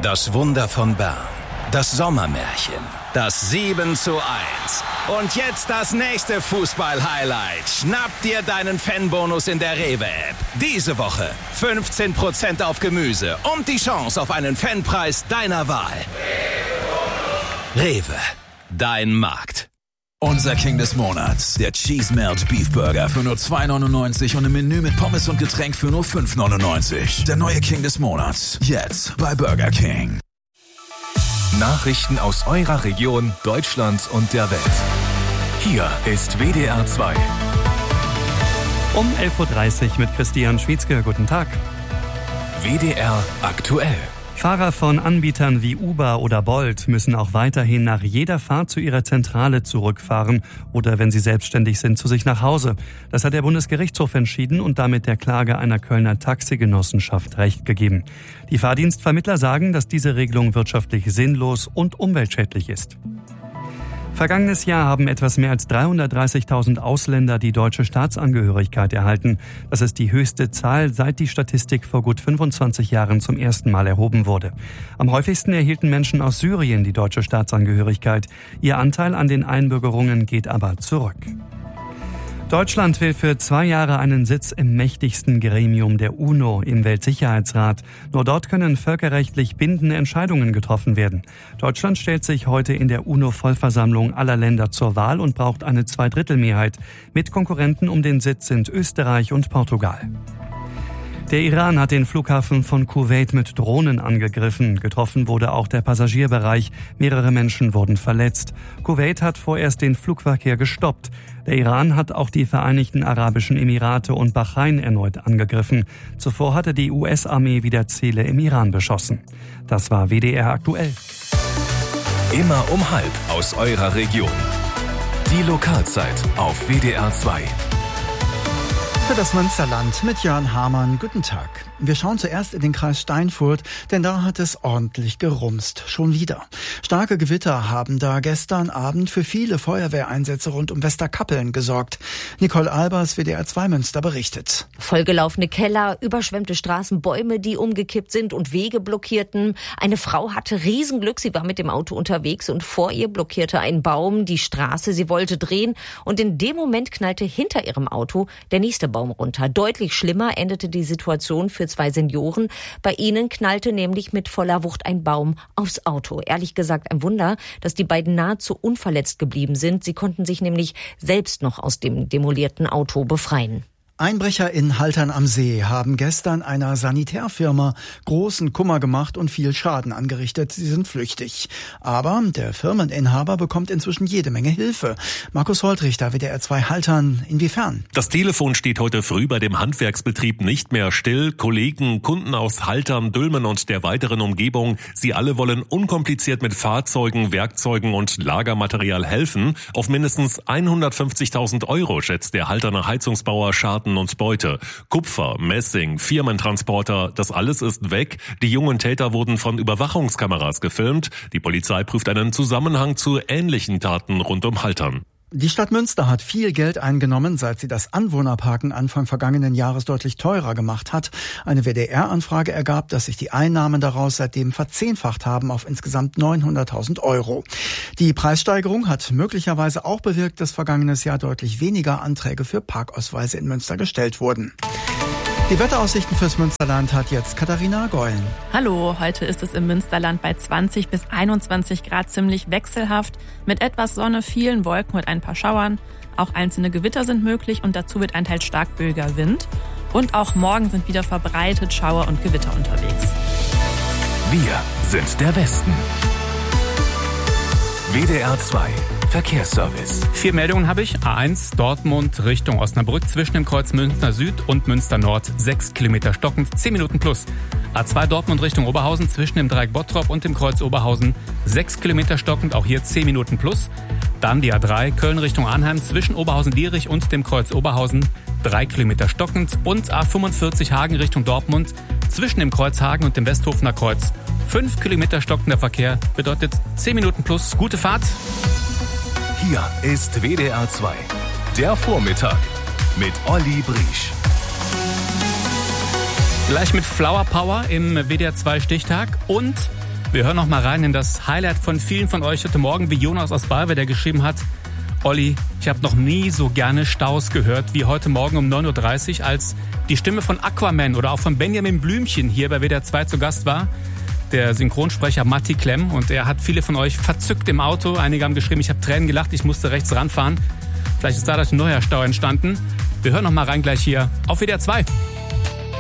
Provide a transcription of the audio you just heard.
Das Wunder von Bern. Das Sommermärchen. Das 7:1. Und jetzt das nächste Fußball-Highlight. Schnapp dir deinen Fanbonus in der Rewe-App. Diese Woche 15% auf Gemüse und die Chance auf einen Fanpreis deiner Wahl. Rewe. Dein Markt. Unser King des Monats, der Cheese Melt Beef Burger für nur 2,99 und im Menü mit Pommes und Getränk für nur 5,99. Der neue King des Monats, jetzt bei Burger King. Nachrichten aus eurer Region, Deutschland und der Welt. Hier ist WDR 2. Um 11.30 Uhr mit Christian Schwietzke. Guten Tag. WDR aktuell. Fahrer von Anbietern wie Uber oder Bolt müssen auch weiterhin nach jeder Fahrt zu ihrer Zentrale zurückfahren oder, wenn sie selbstständig sind, zu sich nach Hause. Das hat der Bundesgerichtshof entschieden und damit der Klage einer Kölner Taxigenossenschaft Recht gegeben. Die Fahrdienstvermittler sagen, dass diese Regelung wirtschaftlich sinnlos und umweltschädlich ist. Vergangenes Jahr haben etwas mehr als 330.000 Ausländer die deutsche Staatsangehörigkeit erhalten. Das ist die höchste Zahl, seit die Statistik vor gut 25 Jahren zum ersten Mal erhoben wurde. Am häufigsten erhielten Menschen aus Syrien die deutsche Staatsangehörigkeit. Ihr Anteil an den Einbürgerungen geht aber zurück. Deutschland will für 2 Jahre einen Sitz im mächtigsten Gremium der UNO, im Weltsicherheitsrat. Nur dort können völkerrechtlich bindende Entscheidungen getroffen werden. Deutschland stellt sich heute in der UNO-Vollversammlung aller Länder zur Wahl und braucht eine Zweidrittelmehrheit. Mit Konkurrenten um den Sitz sind Österreich und Portugal. Der Iran hat den Flughafen von Kuwait mit Drohnen angegriffen. Getroffen wurde auch der Passagierbereich. Mehrere Menschen wurden verletzt. Kuwait hat vorerst den Flugverkehr gestoppt. Der Iran hat auch die Vereinigten Arabischen Emirate und Bahrain erneut angegriffen. Zuvor hatte die US-Armee wieder Ziele im Iran beschossen. Das war WDR aktuell. Immer um 12:30 aus eurer Region. Die Lokalzeit auf WDR 2. Für das Münsterland mit Jörn Hamann. Guten Tag. Wir schauen zuerst in den Kreis Steinfurt, denn da hat es ordentlich gerumst. Schon wieder. Starke Gewitter haben da gestern Abend für viele Feuerwehreinsätze rund um Westerkappeln gesorgt. Nicole Albers, WDR 2 Münster, berichtet. Vollgelaufene Keller, überschwemmte Straßen, Bäume, die umgekippt sind und Wege blockierten. Eine Frau hatte Riesenglück, sie war mit dem Auto unterwegs und vor ihr blockierte ein Baum die Straße. Sie wollte drehen und in dem Moment knallte hinter ihrem Auto der nächste Baum runter. Deutlich schlimmer endete die Situation für 2 Senioren. Bei ihnen knallte nämlich mit voller Wucht ein Baum aufs Auto. Ehrlich gesagt ein Wunder, dass die beiden nahezu unverletzt geblieben sind. Sie konnten sich nämlich selbst noch aus dem demolierten Auto befreien. Einbrecher in Haltern am See haben gestern einer Sanitärfirma großen Kummer gemacht und viel Schaden angerichtet. Sie sind flüchtig. Aber der Firmeninhaber bekommt inzwischen jede Menge Hilfe. Markus Holtrichter, WDR 2 Haltern. Inwiefern? Das Telefon steht heute früh bei dem Handwerksbetrieb nicht mehr still. Kollegen, Kunden aus Haltern, Dülmen und der weiteren Umgebung, sie alle wollen unkompliziert mit Fahrzeugen, Werkzeugen und Lagermaterial helfen. Auf mindestens 150.000 Euro schätzt der Halterner Heizungsbauer Schaden und Beute. Kupfer, Messing, Firmentransporter, das alles ist weg. Die jungen Täter wurden von Überwachungskameras gefilmt. Die Polizei prüft einen Zusammenhang zu ähnlichen Taten rund um Haltern. Die Stadt Münster hat viel Geld eingenommen, seit sie das Anwohnerparken Anfang vergangenen Jahres deutlich teurer gemacht hat. Eine WDR-Anfrage ergab, dass sich die Einnahmen daraus seitdem verzehnfacht haben auf insgesamt 900.000 Euro. Die Preissteigerung hat möglicherweise auch bewirkt, dass vergangenes Jahr deutlich weniger Anträge für Parkausweise in Münster gestellt wurden. Die Wetteraussichten fürs Münsterland hat jetzt Katharina Geulen. Hallo, heute ist es im Münsterland bei 20 bis 21 Grad ziemlich wechselhaft, mit etwas Sonne, vielen Wolken und ein paar Schauern. Auch einzelne Gewitter sind möglich und dazu wird ein teils stark böiger Wind. Und auch morgen sind wieder verbreitet Schauer und Gewitter unterwegs. Wir sind der Westen. WDR 2 Verkehrsservice. 4 Meldungen habe ich. A1 Dortmund Richtung Osnabrück zwischen dem Kreuz Münster Süd und Münster Nord 6 Kilometer stockend, 10 Minuten plus. A2 Dortmund Richtung Oberhausen zwischen dem Dreieck Bottrop und dem Kreuz Oberhausen 6 Kilometer stockend, auch hier 10 Minuten plus. Dann die A3 Köln Richtung Arnheim zwischen Oberhausen-Lierich und dem Kreuz Oberhausen 3 Kilometer stockend und A45 Hagen Richtung Dortmund zwischen dem Kreuz Hagen und dem Westhofener Kreuz 5 Kilometer stockender Verkehr bedeutet 10 Minuten plus. Gute Fahrt. Hier ist WDR 2, der Vormittag mit Olli Briesch. Gleich mit Flower Power im WDR 2 Stichtag und Wir hören noch mal rein in das Highlight von vielen von euch heute Morgen, wie Jonas aus Balve, der geschrieben hat: Olli, ich habe noch nie so gerne Staus gehört wie heute Morgen um 9.30 Uhr, als die Stimme von Aquaman oder auch von Benjamin Blümchen hier bei WDR 2 zu Gast war. Der Synchronsprecher Matti Klemm, und er hat viele von euch verzückt im Auto. Einige haben geschrieben, ich habe Tränen gelacht, ich musste rechts ranfahren. Vielleicht ist dadurch ein neuer Stau entstanden. Wir hören noch mal rein gleich hier auf WDR 2.